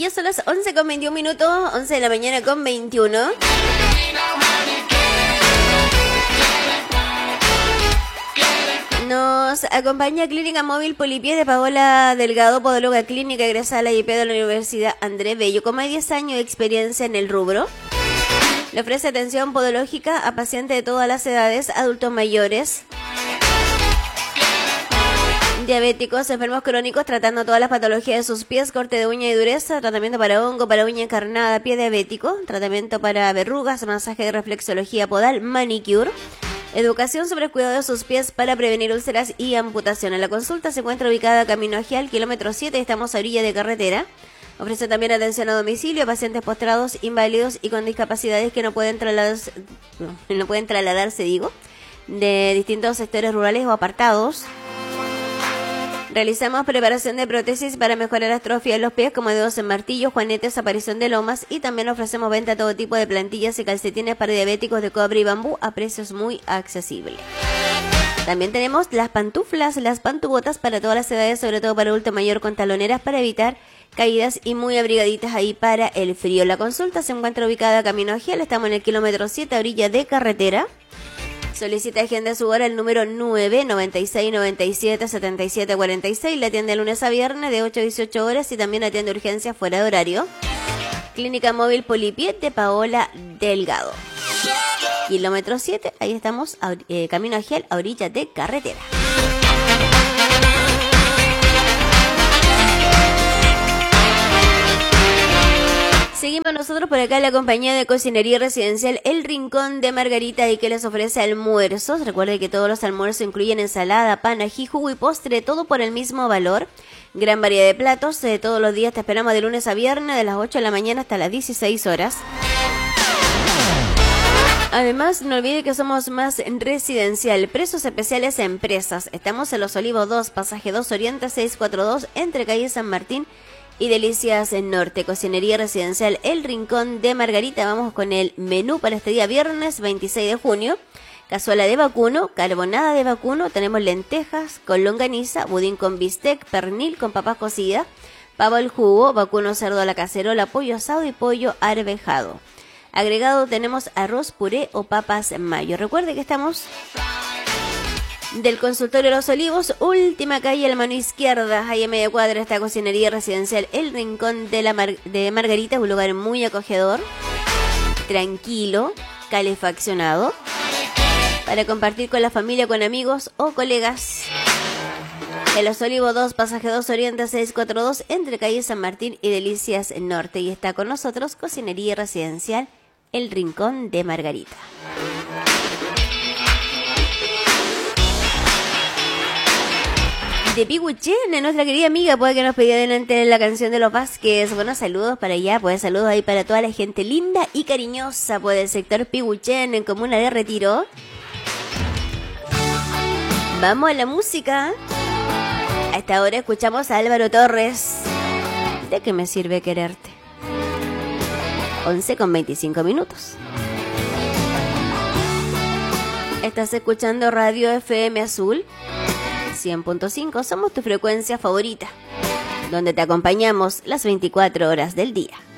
ya son las 11:21 minutos, 11 de la mañana con 21. Nos acompaña Clínica Móvil Polipié de Paola Delgado, podóloga clínica egresada a la IEP de la Universidad Andrés Bello, con más de 10 años de experiencia en el rubro. Le ofrece atención podológica a pacientes de todas las edades, adultos mayores, diabéticos, enfermos crónicos, tratando todas las patologías de sus pies, corte de uña y dureza, tratamiento para hongo, para uña encarnada, pie diabético, tratamiento para verrugas, masaje de reflexología podal, manicure, educación sobre el cuidado de sus pies para prevenir úlceras y amputación. En la consulta se encuentra ubicada Camino Agial, kilómetro 7, estamos a orilla de carretera. Ofrece también atención a domicilio a pacientes postrados, inválidos y con discapacidades que no pueden trasladarse, de distintos sectores rurales o apartados. Realizamos preparación de prótesis para mejorar la atrofia de los pies, como dedos en martillos, juanetes, aparición de lomas, y también ofrecemos venta a todo tipo de plantillas y calcetines para diabéticos de cobre y bambú a precios muy accesibles. También tenemos las pantuflas, las pantubotas para todas las edades, sobre todo para adulto mayor con taloneras para evitar caídas y muy abrigaditas ahí para el frío. La consulta se encuentra ubicada Camino Agial, estamos en el kilómetro 7 a orilla de carretera. Solicita agenda su hora el número 996-97-7746. Le atiende lunes a viernes de 8 a 18 horas y también atiende urgencias fuera de horario. Clínica Móvil Polipié de Paola Delgado. Kilómetro 7, ahí estamos, Camino Agial, a orilla de carretera. Seguimos nosotros por acá en la compañía de cocinería residencial El Rincón de Margarita, y que les ofrece almuerzos. Recuerde que todos los almuerzos incluyen ensalada, pan, ají, jugo y postre, todo por el mismo valor. Gran variedad de platos, todos los días te esperamos de lunes a viernes, de las 8 de la mañana hasta las 16 horas. Además, no olvide que somos más residencial. Precios especiales a empresas. Estamos en Los Olivos 2, pasaje 2 Oriente 642, entre calle San Martín y Delicias en Norte. Cocinería residencial El Rincón de Margarita. Vamos con el menú para este día viernes 26 de junio. Cazuela de vacuno, carbonada de vacuno, tenemos lentejas con longaniza, budín con bistec, pernil con papas cocidas, pavo al jugo, vacuno cerdo a la cacerola, pollo asado y pollo arvejado. Agregado tenemos arroz, puré o papas mayo. Recuerde que estamos del consultorio Los Olivos, última calle a la mano izquierda, ahí a media cuadra está cocinería residencial El Rincón de Margarita, un lugar muy acogedor, tranquilo, calefaccionado, para compartir con la familia, con amigos o colegas. En Los Olivos 2, pasaje 2 Oriente 642, entre calle San Martín y Delicias Norte. Y está con nosotros cocinería residencial El Rincón de Margarita. De Piguchen, nuestra querida amiga, puede que nos pedía adelante la canción de los Vázquez. Bueno, saludos para allá, pues saludos ahí para toda la gente linda y cariñosa, pues del sector Piguchen, en Comuna de Retiro. Vamos a la música. A esta hora escuchamos a Álvaro Torres. ¿De qué me sirve quererte? 11:25 minutos. Estás escuchando Radio FM Azul 100.5, somos tu frecuencia favorita, donde te acompañamos las 24 horas del día.